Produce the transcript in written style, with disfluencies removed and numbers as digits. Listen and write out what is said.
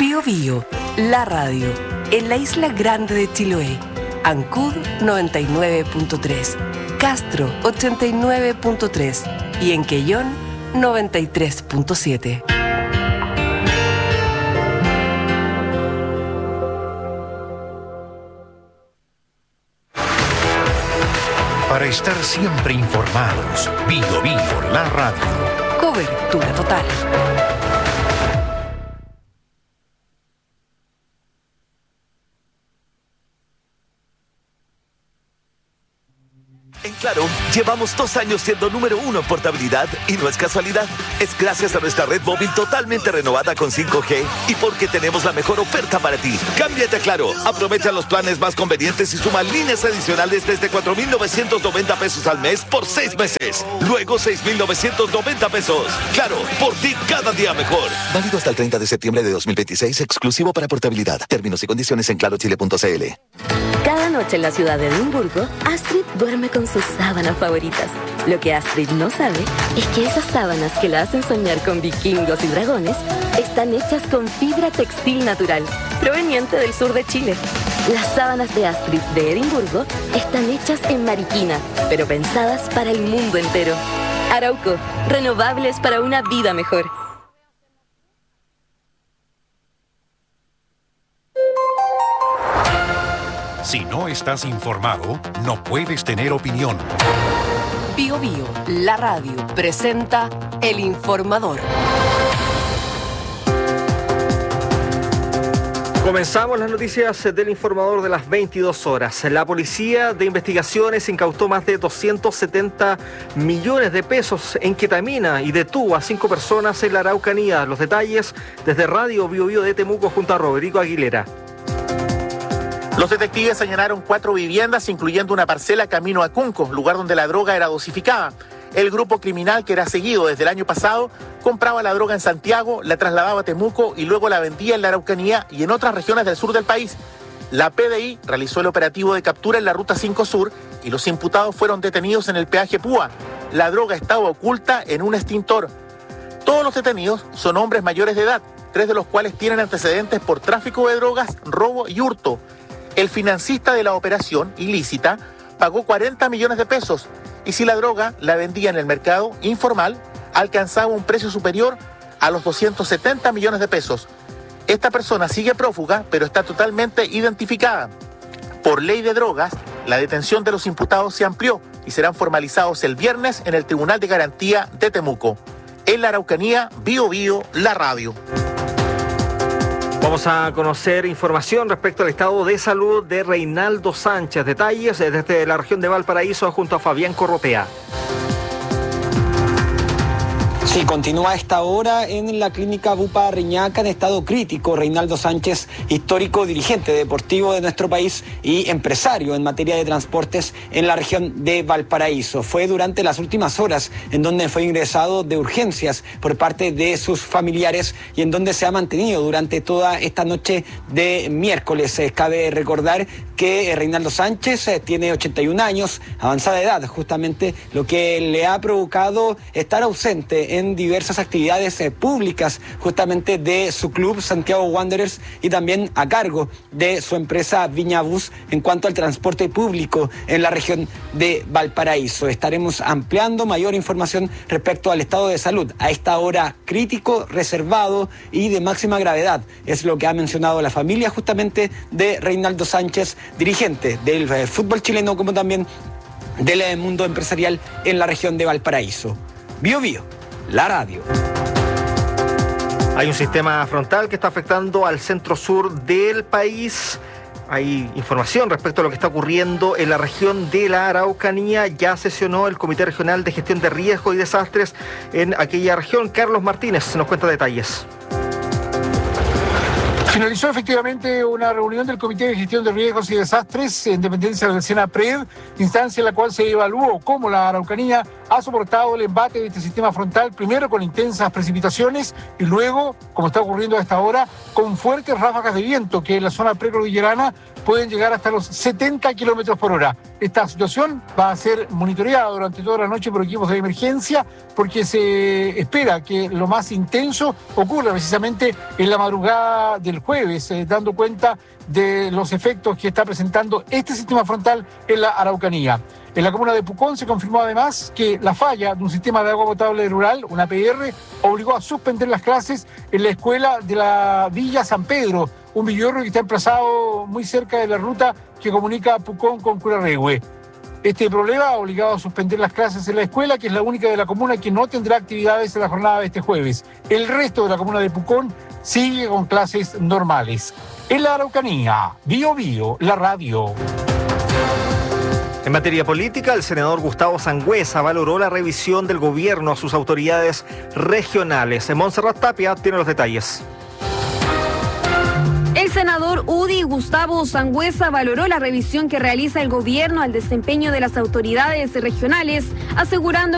Bío Bío, la radio, en la isla grande de Chiloé. Ancud 99.3, Castro 89.3 y en Quellón 93.7. Para estar siempre informados, Bío Bío, la radio. Cobertura total. En Claro, llevamos 2 años siendo número 1 en portabilidad y no es casualidad. Es gracias a nuestra red móvil totalmente renovada con 5G y porque tenemos la mejor oferta para ti. Cámbiate a Claro, aprovecha los planes más convenientes y suma líneas adicionales desde 4,990 pesos al mes por 6 meses. Luego 6,990 pesos. Claro, por ti cada día mejor. Válido hasta el 30 de septiembre de 2026, exclusivo para portabilidad. Términos y condiciones en clarochile.cl. Cada noche en la ciudad de Edimburgo, Astrid duerme con sus sábanas favoritas. Lo que Astrid no sabe es que esas sábanas que la hacen soñar con vikingos y dragones están hechas con fibra textil natural, proveniente del sur de Chile. Las sábanas de Astrid de Edimburgo están hechas en Mariquina, pero pensadas para el mundo entero. Arauco, renovables para una vida mejor. Si no estás informado, no puedes tener opinión. Bío Bío, la radio, presenta El Informador. Comenzamos las noticias del Informador de las 22 horas. La Policía de Investigaciones incautó más de 270 millones de pesos en ketamina y detuvo a 5 personas en la Araucanía. Los detalles desde Radio Bío Bío de Temuco junto a Rodrigo Aguilera. Los detectives allanaron 4 viviendas, incluyendo una parcela camino a Cunco, lugar donde la droga era dosificada. El grupo criminal, que era seguido desde el año pasado, compraba la droga en Santiago, la trasladaba a Temuco y luego la vendía en la Araucanía y en otras regiones del sur del país. La PDI realizó el operativo de captura en la Ruta 5 Sur y los imputados fueron detenidos en el peaje Púa. La droga estaba oculta en un extintor. Todos los detenidos son hombres mayores de edad, 3 de los cuales tienen antecedentes por tráfico de drogas, robo y hurto. El financista de la operación ilícita pagó 40 millones de pesos y si la droga la vendía en el mercado informal, alcanzaba un precio superior a los 270 millones de pesos. Esta persona sigue prófuga, pero está totalmente identificada. Por ley de drogas, la detención de los imputados se amplió y serán formalizados el viernes en el Tribunal de Garantía de Temuco. En la Araucanía, Bío Bío, la radio. Vamos a conocer información respecto al estado de salud de Reinaldo Sánchez. Detalles desde la región de Valparaíso junto a Fabián Corrotea. Sí, continúa a esta hora en la clínica Bupa Reñaca en estado crítico. Reinaldo Sánchez, histórico dirigente deportivo de nuestro país y empresario en materia de transportes en la región de Valparaíso. Fue durante las últimas horas en donde fue ingresado de urgencias por parte de sus familiares y en donde se ha mantenido durante toda esta noche de miércoles. Cabe recordar que Reinaldo Sánchez tiene 81 años, avanzada edad, justamente lo que le ha provocado estar ausente en diversas actividades públicas justamente de su club Santiago Wanderers y también a cargo de su empresa Viña Bus en cuanto al transporte público en la región de Valparaíso. Estaremos ampliando mayor información respecto al estado de salud a esta hora crítico, reservado y de máxima gravedad. Es lo que ha mencionado la familia justamente de Reinaldo Sánchez, dirigente del fútbol chileno como también del mundo empresarial en la región de Valparaíso. Bío Bío, la radio. Hay un sistema frontal que está afectando al centro sur del país. Hay información respecto a lo que está ocurriendo en la región de la Araucanía. Ya sesionó el Comité Regional de Gestión de Riesgos y Desastres en aquella región. Carlos Martínez nos cuenta detalles. Finalizó efectivamente una reunión del Comité de Gestión de Riesgos y Desastres en dependencia de la SENAPRED, instancia en la cual se evaluó cómo la Araucanía ha soportado el embate de este sistema frontal, primero con intensas precipitaciones y luego, como está ocurriendo a esta hora, con fuertes ráfagas de viento que en la zona precordillerana pueden llegar hasta los 70 kilómetros por hora. Esta situación va a ser monitoreada durante toda la noche por equipos de emergencia porque se espera que lo más intenso ocurra precisamente en la madrugada del jueves, dando cuenta de los efectos que está presentando este sistema frontal en la Araucanía. En la comuna de Pucón se confirmó además que la falla de un sistema de agua potable rural, una APR, obligó a suspender las clases en la escuela de la Villa San Pedro, un villorrio que está emplazado muy cerca de la ruta que comunica Pucón con Curarrehue. Este problema ha obligado a suspender las clases en la escuela, que es la única de la comuna que no tendrá actividades en la jornada de este jueves. El resto de la comuna de Pucón sigue con clases normales. En la Araucanía, Bío Bío, la radio. En materia política, el senador Gustavo Sangüesa valoró la revisión del gobierno a sus autoridades regionales. Montserrat Tapia tiene los detalles. El senador UDI Gustavo Sangüesa valoró la revisión que realiza el gobierno al desempeño de las autoridades regionales, asegurando